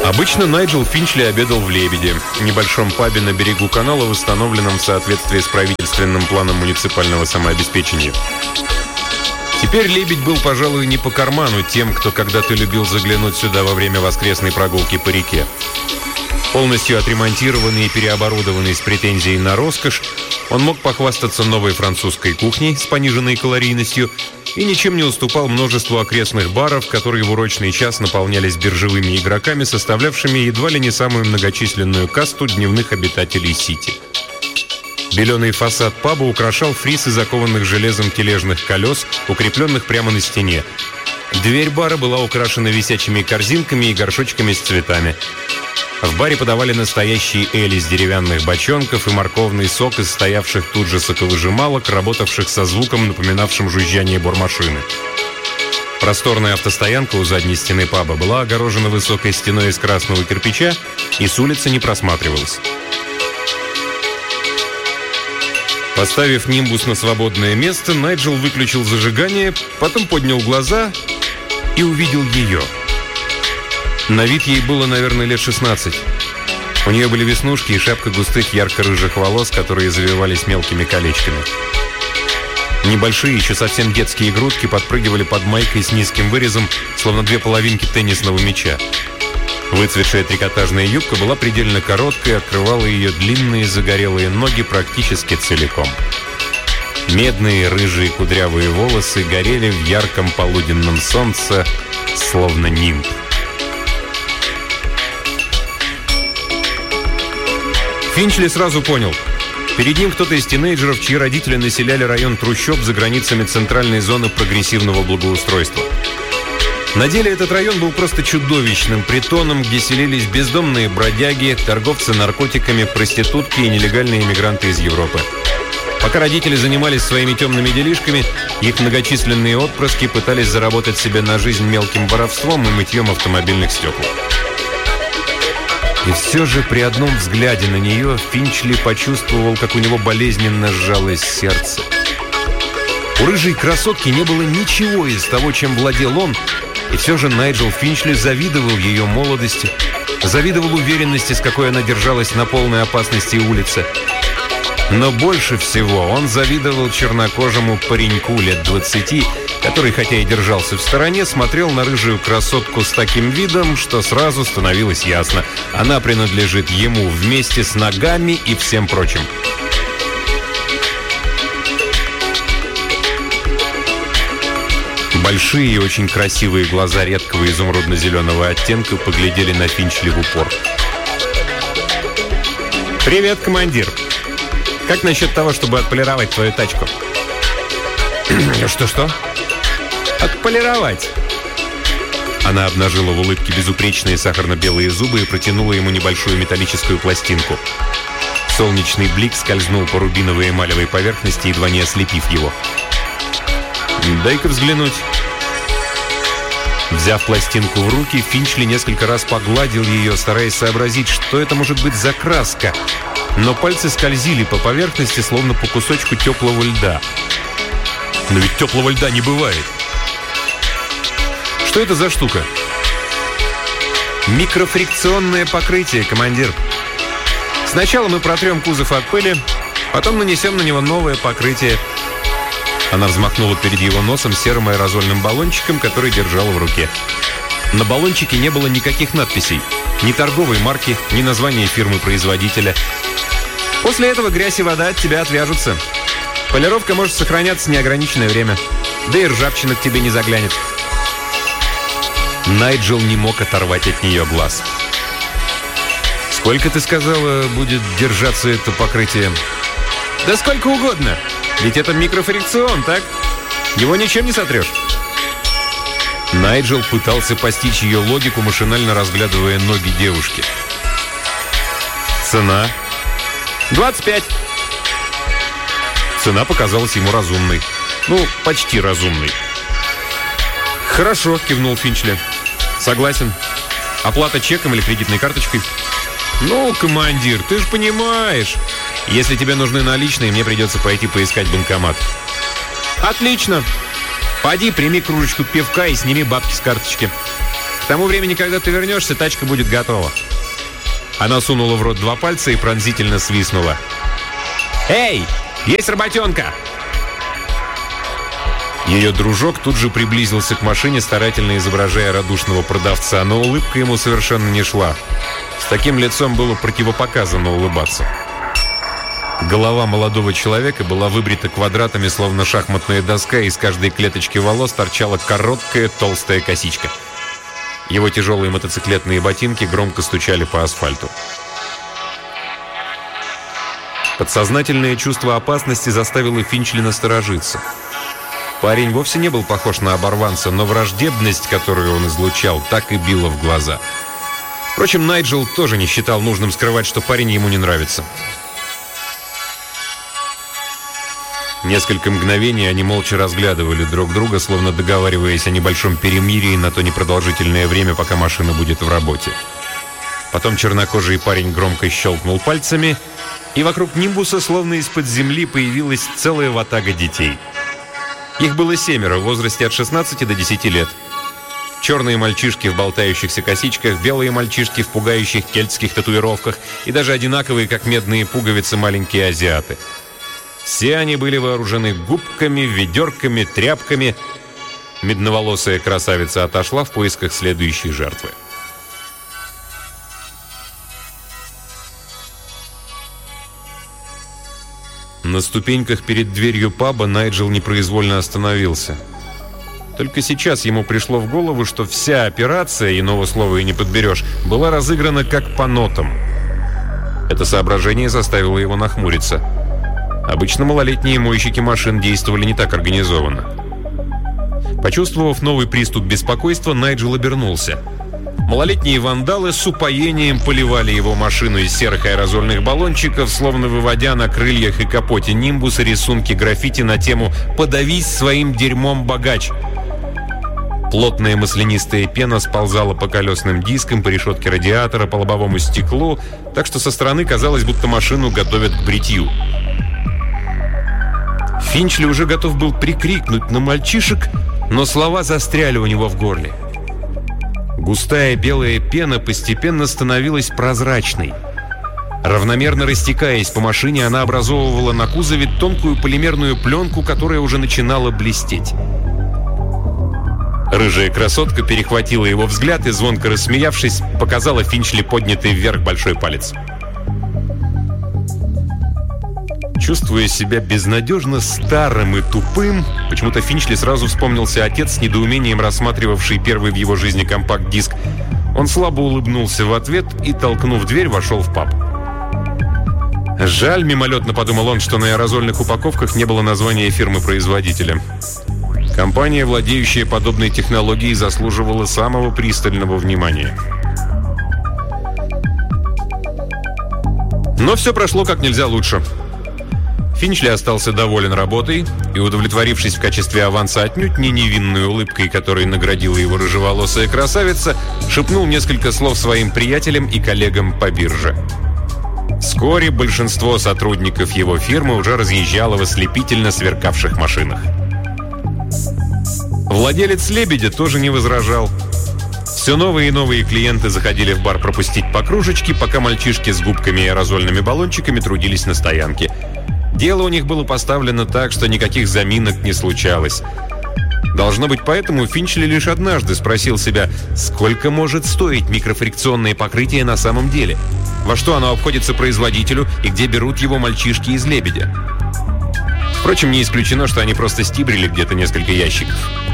Обычно Найджел Финчли обедал в «Лебеде», небольшом пабе на берегу канала, восстановленном в соответствии с правительственным планом муниципального самообеспечения. Теперь «Лебедь» был, пожалуй, не по карману тем, кто когда-то любил заглянуть сюда во время воскресной прогулки по реке. Полностью отремонтированный и переоборудованный с претензией на роскошь, он мог похвастаться новой французской кухней с пониженной калорийностью и ничем не уступал множеству окрестных баров, которые в урочный час наполнялись биржевыми игроками, составлявшими едва ли не самую многочисленную касту дневных обитателей Сити. Беленый фасад паба украшал фриз из окованных железом тележных колес, укрепленных прямо на стене. Дверь бара была украшена висячими корзинками и горшочками с цветами. В баре подавали настоящие эли из деревянных бочонков и морковный сок из стоявших тут же соковыжималок, работавших со звуком, напоминавшим жужжание бормашины. Просторная автостоянка у задней стены паба была огорожена высокой стеной из красного кирпича и с улицы не просматривалась. Поставив нимбус на свободное место, Найджел выключил зажигание, потом поднял глаза и увидел ее. На вид ей было, наверное, лет 16. У нее были веснушки и шапка густых ярко-рыжих волос, которые завивались мелкими колечками. Небольшие, еще совсем детские грудки подпрыгивали под майкой с низким вырезом, словно две половинки теннисного мяча. Выцветшая трикотажная юбка была предельно короткой и открывала ее длинные загорелые ноги практически целиком. Медные рыжие кудрявые волосы горели в ярком полуденном солнце, словно нимб. Финчли сразу понял. Перед ним кто-то из тинейджеров, чьи родители населяли район трущоб за границами центральной зоны прогрессивного благоустройства. На деле этот район был просто чудовищным притоном, где селились бездомные бродяги, торговцы наркотиками, проститутки и нелегальные иммигранты из Европы. Пока родители занимались своими темными делишками, их многочисленные отпрыски пытались заработать себе на жизнь мелким воровством и мытьем автомобильных стекол. И все же при одном взгляде на нее Финчли почувствовал, как у него болезненно сжалось сердце. У рыжей красотки не было ничего из того, чем владел он, и все же Найджел Финчли завидовал ее молодости, завидовал уверенности, с какой она держалась на полной опасности улице. Но больше всего он завидовал чернокожему пареньку лет 20, который, хотя и держался в стороне, смотрел на рыжую красотку с таким видом, что сразу становилось ясно: она принадлежит ему вместе с ногами и всем прочим. Большие и очень красивые глаза редкого изумрудно-зеленого оттенка поглядели на Финчли в упор. «Привет, командир! Как насчет того, чтобы отполировать твою тачку?» «Что-что?» «Отполировать!» Она обнажила в улыбке безупречные сахарно-белые зубы и протянула ему небольшую металлическую пластинку. Солнечный блик скользнул по рубиновой эмалевой поверхности, едва не ослепив его. «Дай-ка взглянуть». Взяв пластинку в руки, Финчли несколько раз погладил ее, стараясь сообразить, что это может быть за краска. Но пальцы скользили по поверхности, словно по кусочку теплого льда. Но ведь теплого льда не бывает. Что это за штука? Микрофрикционное покрытие, командир. Сначала мы протрем кузов от пыли, потом нанесем на него новое покрытие. Она взмахнула перед его носом серым аэрозольным баллончиком, который держала в руке. На баллончике не было никаких надписей. Ни торговой марки, ни названия фирмы-производителя. После этого грязь и вода от тебя отвяжутся. Полировка может сохраняться неограниченное время. Да и ржавчина к тебе не заглянет. Найджел не мог оторвать от нее глаз. «Сколько, ты сказала, будет держаться это покрытие?» «Да сколько угодно. Ведь это микрофрикцион, так? Его ничем не сотрешь». Найджел пытался постичь ее логику, машинально разглядывая ноги девушки. «Цена?» «25». Цена показалась ему разумной. Ну, почти разумной. «Хорошо», — кивнул Финчли. «Согласен. Оплата чеком или кредитной карточкой?» «Ну, командир, ты же понимаешь. Если тебе нужны наличные, мне придется пойти поискать банкомат». «Отлично. Пойди, прими кружечку пивка и сними бабки с карточки». К тому времени, когда ты вернешься, тачка будет готова». Она сунула в рот 2 пальца и пронзительно свистнула. «Эй, есть работенка!» Ее дружок тут же приблизился к машине, старательно изображая радушного продавца, но улыбка ему совершенно не шла. С таким лицом было противопоказано улыбаться. Голова молодого человека была выбрита квадратами, словно шахматная доска, и из каждой клеточки волос торчала короткая толстая косичка. Его тяжелые мотоциклетные ботинки громко стучали по асфальту. Подсознательное чувство опасности заставило Финчли насторожиться. Парень вовсе не был похож на оборванца, но враждебность, которую он излучал, так и била в глаза. Впрочем, Найджел тоже не считал нужным скрывать, что парень ему не нравится. Несколько мгновений они молча разглядывали друг друга, словно договариваясь о небольшом перемирии на то непродолжительное время, пока машина будет в работе. Потом чернокожий парень громко щелкнул пальцами, и вокруг нимбуса, словно из-под земли, появилась целая ватага детей. Их было 7 в возрасте от 16 до 10 лет. Черные мальчишки в болтающихся косичках, белые мальчишки в пугающих кельтских татуировках и даже одинаковые, как медные пуговицы, маленькие азиаты. Все они были вооружены губками, ведерками, тряпками. Медноволосая красавица отошла в поисках следующей жертвы. На ступеньках перед дверью паба Найджел непроизвольно остановился. Только сейчас ему пришло в голову, что вся операция, иного слова и не подберешь, была разыграна как по нотам. Это соображение заставило его нахмуриться. Обычно малолетние мойщики машин действовали не так организованно. Почувствовав новый приступ беспокойства, Найджел обернулся. Малолетние вандалы с упоением поливали его машину из серых аэрозольных баллончиков, словно выводя на крыльях и капоте нимбуса рисунки граффити на тему «Подавись своим дерьмом, богач!». Плотная маслянистая пена сползала по колесным дискам, по решетке радиатора, по лобовому стеклу, так что со стороны казалось, будто машину готовят к бритью. Финчли уже готов был прикрикнуть на мальчишек, но слова застряли у него в горле. Густая белая пена постепенно становилась прозрачной. Равномерно растекаясь по машине, она образовывала на кузове тонкую полимерную пленку, которая уже начинала блестеть. Рыжая красотка перехватила его взгляд и, звонко рассмеявшись, показала Финчли поднятый вверх большой палец. Чувствуя себя безнадежно старым и тупым, почему-то Финчли сразу вспомнился отец, с недоумением рассматривавший первый в его жизни компакт-диск. Он слабо улыбнулся в ответ и, толкнув дверь, вошел в паб. Жаль, мимолетно подумал он, что на аэрозольных упаковках не было названия фирмы-производителя. Компания, владеющая подобной технологией, заслуживала самого пристального внимания. Но все прошло как нельзя лучше. Финчли остался доволен работой и, удовлетворившись в качестве аванса отнюдь не невинной улыбкой, которой наградила его рыжеволосая красавица, шепнул несколько слов своим приятелям и коллегам по бирже. Вскоре большинство сотрудников его фирмы уже разъезжало в ослепительно сверкавших машинах. Владелец «Лебедя» тоже не возражал. Все новые и новые клиенты заходили в бар пропустить по кружечке, пока мальчишки с губками и аэрозольными баллончиками трудились на стоянке. Дело у них было поставлено так, что никаких заминок не случалось. Должно быть, поэтому Финчли лишь однажды спросил себя, сколько может стоить микрофрикционное покрытие на самом деле, во что оно обходится производителю и где берут его мальчишки из «Лебедя». Впрочем, не исключено, что они просто стибрили где-то несколько ящиков.